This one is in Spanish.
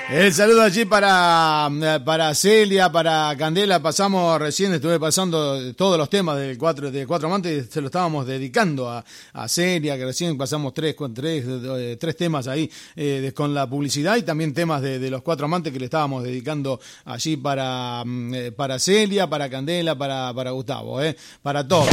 El saludo allí para Celia, para Candela. Estuve pasando todos los temas de Cuatro Amantes, se lo estábamos dedicando a Celia, que recién pasamos tres temas ahí con la publicidad, y también temas de los Cuatro Amantes que le estábamos dedicando allí para Celia, para Candela, para Gustavo, para todos.